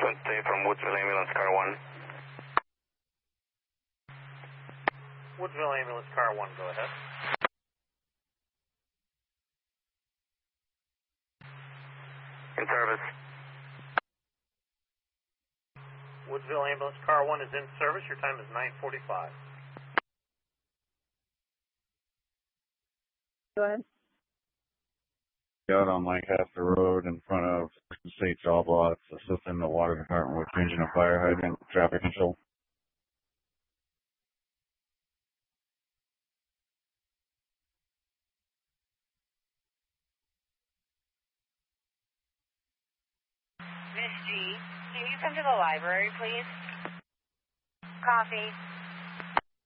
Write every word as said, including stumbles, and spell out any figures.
Swente from Woodsville Ambulance Car one. Woodsville Ambulance Car one, go ahead. In service. Woodsville Ambulance Car one is in service. Your time is nine forty-five. Go ahead. Out on Lancaster Road in front of State Job Lots, assisting the water department with changing a fire hydrant, traffic control. Miss G, can you come to the library, please? Coffee.